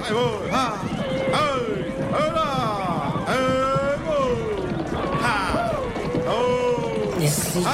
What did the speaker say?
Aí vou. Ha. Ai. Olá. Ego. Ha. Oh. Necessito